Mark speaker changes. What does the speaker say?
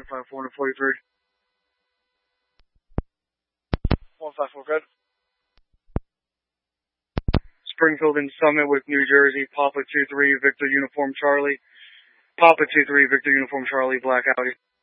Speaker 1: 154 to 43. 154, good. Springfield and Summit with New Jersey, Papa 23, Victor Uniform Charlie. Papa 23, Victor Uniform Charlie, Black Audi.